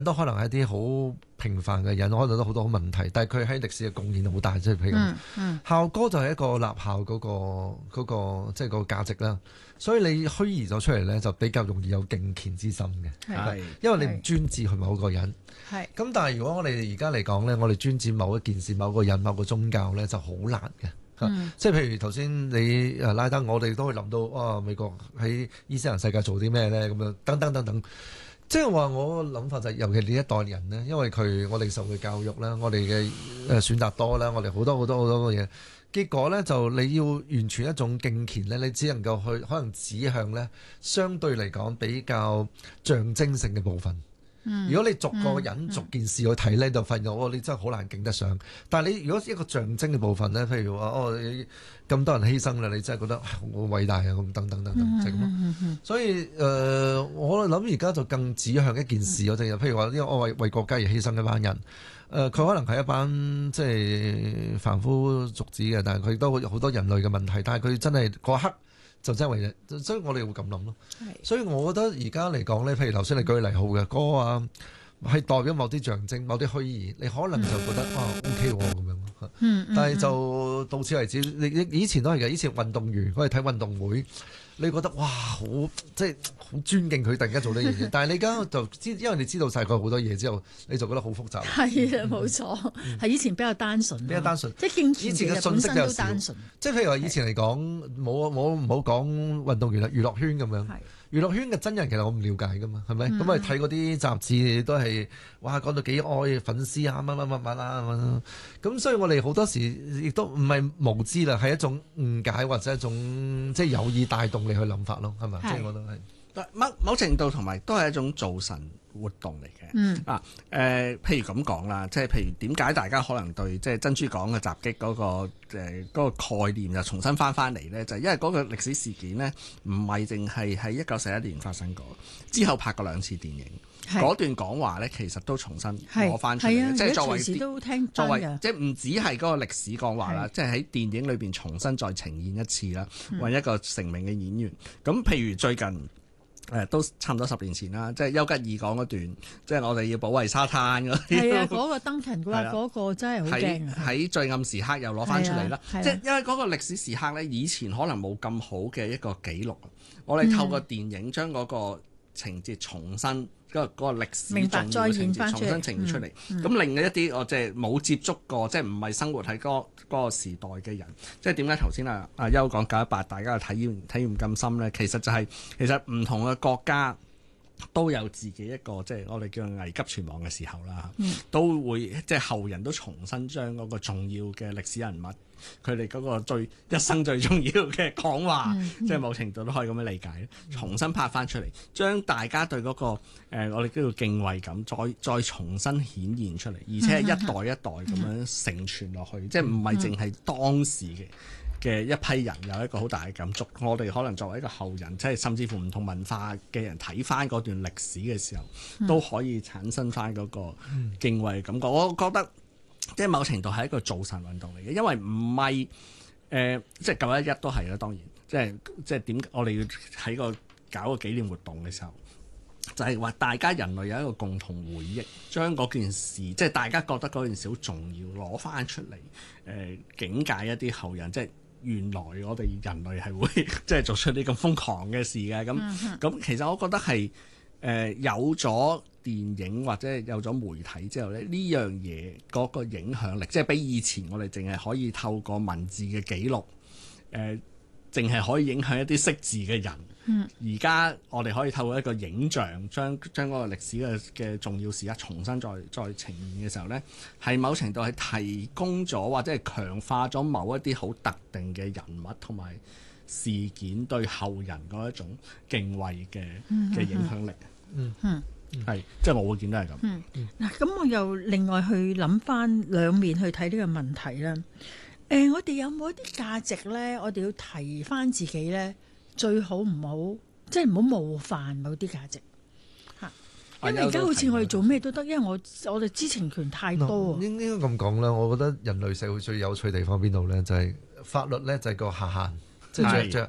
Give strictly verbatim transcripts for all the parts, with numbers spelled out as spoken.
都可能係一啲好平凡嘅人，可能都好多問題，但係佢喺歷史嘅貢獻好大，即係譬如咁。 嗯嗯、 校歌就係一個立校嗰、嗰個嗰、嗰個即係、即係、個價值啦。所以你虛擬咗出嚟咧，就比較容易有敬虔之心嘅。 係， 因為你唔專指去某個人。 係。 咁但係如果我哋而家嚟講咧，我哋專指某一件事、某個人、某個宗教咧，就好難嘅。嗯、即係譬如頭先你誒拉登，我哋都會諗到哇，美國喺伊斯蘭世界做啲咩咧？咁樣等等等等。即係話我諗法就係，尤其呢一代人呢，因為佢我哋受嘅教育啦，我哋嘅誒選擇多啦，我哋好多好多好多嘅嘢，結果呢，就你要完全一種敬虔呢，你只能夠去可能指向呢相對嚟講比較象徵性嘅部分。嗯、如果你逐個人、嗯、逐件事去睇呢，就發現哦，你真係好難敬得上。但係你如果一個象徵嘅部分呢，譬如話哦，咁多人犧牲啦，你真係覺得好偉大啊！咁等等等等，就係咁咯。嗯嗯、所以誒、呃，我諗而家就更指向一件事，我哋譬如話，因為我為為國家而犧牲一班人，誒、呃，佢可能係一班即係凡夫俗子嘅，但係佢都有好多人類嘅問題，但係佢真係嗰刻就真係為咗，所以我哋會咁諗咯。所以我覺得而家嚟講咧，譬如頭先你舉例好嘅歌啊，係代表某啲象徵、某啲虛擬，你可能就覺得、嗯、啊 OK 喎咁樣。嗯嗯、但係就到此為止。你以前都係嘅，以前運動員我哋睇運動會，你覺得哇好即係好尊敬佢突然間做呢樣嘢。但係你而家就知，因為你知道晒佢好多嘢之後，你就覺得好複雜。 係啊，冇錯，係、嗯、以前比較單純， 比較單純， 即係敬虔嘅信息都單純。 即係譬如話以前嚟講，冇冇唔好講運動員啦，娛樂圈咁樣。娛樂圈嘅真人其實我唔了解噶嘛，係咪？咁啊睇嗰啲雜誌都係哇講到幾愛粉絲啊乜乜乜乜啦咁，所以我哋好多時亦都唔係無知啦，係一種誤解或者一種即係有意帶動你去諗法咯，係咪？即係我都係。 某某程度同埋都係一種造神活動嚟嘅。嗯啊誒、呃，譬如咁講啦，即係譬如點解大家可能對即係珍珠港嘅襲擊嗰、嗰個誒、呃嗰個概念又重新翻翻嚟咧？就係、因為嗰個歷史事件呢，唔係淨係喺一九四一年發生過，之後拍過兩次電影，嗰段講話咧其實都重新攞翻出嚟，即係作為作為即係唔止係嗰個歷史講話啦，即係喺電影裏邊重新再呈現一次啦，為一個成名嘅演員。咁、嗯、譬如最近。誒都差唔多十年前啦，即係丘吉爾講嗰段，即係我哋要保衛沙灘嗰啲。係啊，嗰、嗰個登勤嘅話，嗰個真係好驚。喺最暗時刻又攞翻出嚟啦，即係因為嗰個歷史時刻咧，以前可能冇咁好嘅一個記錄，我哋透過電影將嗰個情節重新。嗰個嗰個歷史重要嘅情節重新呈現出嚟，咁、嗯嗯、另一啲我即係冇接觸過，即係唔係生活喺嗰嗰個時代嘅人，即係點解頭先啊阿邱講九一八大家嘅體驗體驗咁深咧？其實就係、是、其實唔同嘅國家都有自己一個即係我哋叫做危急存亡嘅時候啦，嗯、都會即係後人都重新將嗰個重要嘅歷史人物。佢哋嗰個最一生最重要嘅講話，嗯嗯、即係某程度都可以咁樣理解，重新拍翻出嚟，將大家對嗰、嗰個、呃、我哋叫做敬畏感，再再重新顯現出嚟，而且係一代一代咁樣承傳落去，嗯、即係唔係淨係當時嘅嘅一批人有一個好大嘅感觸，我哋可能作為一個後人，即係甚至乎唔同文化嘅人睇翻嗰段歷史嘅時候，嗯、都可以產生翻嗰個敬畏感覺。我覺得。即係某程度係一個造神運動嚟嘅，因為唔係誒，即係九一一都係啦，當然，即係即係點我哋要喺個搞個紀念活動嘅時候，就係、是、話大家人類有一個共同回憶，將嗰件事，即係大家覺得嗰件事好重要，攞翻出嚟，誒、呃、警戒一啲後人，即係原來我哋人類係會即係做出啲咁瘋狂嘅事嘅，咁咁、嗯、哼其實我覺得係誒、呃、有咗。電影或者有咗媒體之後咧，呢樣嘢嗰個影響力，即係比以前我哋淨係可以透過文字嘅記錄，誒、呃，淨係可以影響一啲識字嘅人。嗯，而家我哋可以透過一個影像，將將嗰個歷史嘅嘅重要時刻重新再再呈現嘅時候咧，係某程度係提供咗或者係強化咗某一啲好特定嘅人物同埋事件對後人嗰一種敬畏嘅嘅影響力。嗯嗯。係，即係我會見到係咁。嗯， 嗱，咁我又另外去諗翻兩面去睇呢個問題啦。誒、呃，我哋有冇一啲價值咧？我哋要提翻自己咧，最好唔好，即係唔好冒犯某啲價值嚇。因為而家好似我哋做咩都得，因為我我哋知情權太多。 應應該咁講啦，我覺得人類社會最有趣地方邊度咧，就係、是、法律咧就係個下限，即係着着。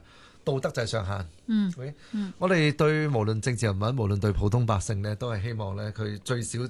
道德就係上限。 嗯 okay? 嗯我哋對無論政治人物，無論對普通百姓呢，都係希望呢，佢最少